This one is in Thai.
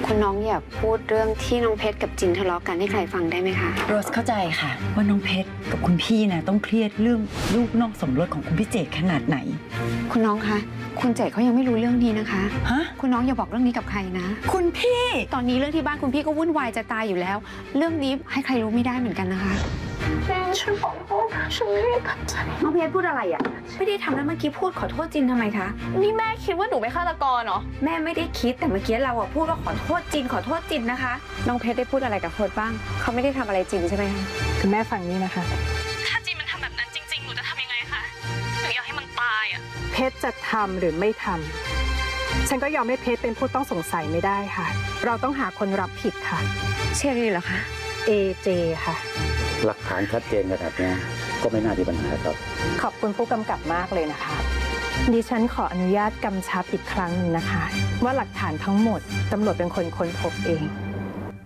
คุณน้องอยากพูดเรื่องที่น้องเพชรกับจินทะเลาะกันให้ใครฟังได้ไหมคะโรสเข้าใจค่ะว่าน้องเพชรกับคุณพี่นะต้องเครียดเรื่องลูกนอกสมรสของคุณพี่เจตขนาดไหนคุณน้องคะคุณเจตเขายังไม่รู้เรื่องนี้นะคะฮะคุณน้องอย่าบอกเรื่องนี้กับใครนะคุณพี่ตอนนี้เรื่องที่บ้านคุณพี่ก็วุ่นวายจะตายอยู่แล้วเรื่องนี้ให้ใครรู้ไม่ได้เหมือนกันนะคะฉันขอโทษฉันไม่ได้ตั้งใจน้องเพชรพูดอะไรอ่ะไม่ได้ทำแล้วเมื่อกี้พูดขอโทษจินทำไมคะนี่แม่คิดว่าหนูเป็นฆาตกรเหรอแม่ไม่ได้คิดแต่เมื่อกี้เราอะพูดว่าขอโทษจินขอโทษจินนะคะน้องเพชรได้พูดอะไรกับโพสบ้างเขาไม่ได้ทำอะไรจริงใช่ไหมคะคุณแม่ฟังนี่นะคะถ้าจินมันทำแบบนั้นจริงๆหนูจะทำยังไงคะหนูอยากให้มันตายอ่ะเพชรจะทำหรือไม่ทำฉันก็ยอมให้เพชรเป็นผู้ต้องสงสัยไม่ได้ค่ะเราต้องหาคนรับผิดค่ะเชอรี่เหรอคะ AJ ค่ะหลักฐานชัดเจนขนาดนี้ก็ไม่น่ามีปัญหาครับขอบคุณผู้กำกับมากเลยนะคะดิฉันขออนุญาตกำชับอีกครั้งหนึ่งนะคะว่าหลักฐานทั้งหมดตำรวจเป็นคนค้นพบเอง